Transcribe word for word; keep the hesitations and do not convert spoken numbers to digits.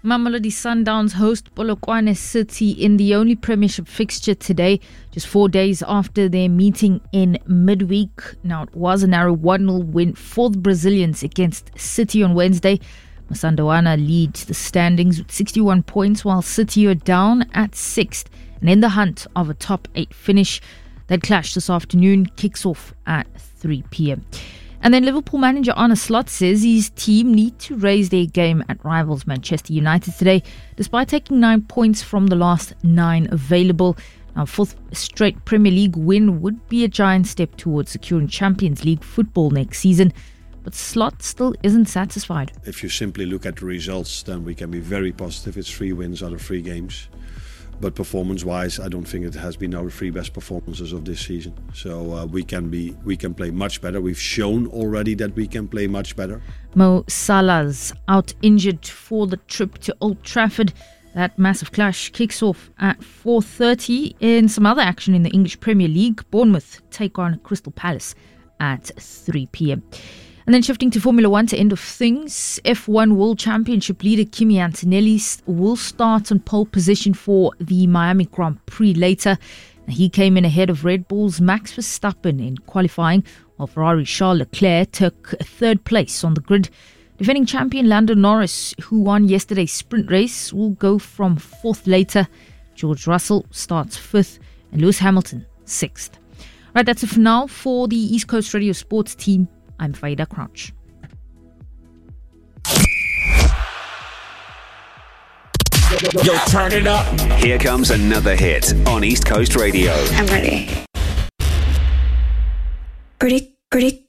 Mamelodi Sundowns host Polokwane City in the only Premiership fixture today, just four days after their meeting in midweek. Now, it was a narrow one nil win for the Brazilians against City on Wednesday. Masandawana leads the standings with sixty-one points, while City are down at sixth and in the hunt of a top eight finish. That clash this afternoon kicks off at three p.m. And then Liverpool manager Arne Slot says his team need to raise their game at rivals Manchester United today, despite taking nine points from the last nine available. Now, fourth straight Premier League win would be a giant step towards securing Champions League football next season. But Slot still isn't satisfied. If you simply look at the results, then we can be very positive. It's three wins out of three games. But performance-wise, I don't think it has been our three best performances of this season. So uh, we can be, we can play much better. We've shown already that we can play much better. Mo Salah's out injured for the trip to Old Trafford. That massive clash kicks off at four thirty. In some other action in the English Premier League, Bournemouth take on Crystal Palace at three p.m. And then shifting to Formula One to end of things, F one World Championship leader Kimi Antonelli will start on pole position for the Miami Grand Prix later. He came in ahead of Red Bull's Max Verstappen in qualifying, while Ferrari's Charles Leclerc took third place on the grid. Defending champion Lando Norris, who won yesterday's sprint race, will go from fourth later. George Russell starts fifth and Lewis Hamilton sixth. Right, that's it for now. For the East Coast Radio Sports team, I'm Faida Crouch. Yo, turn it up. Here comes another hit on East Coast Radio. I'm ready. Pretty, pretty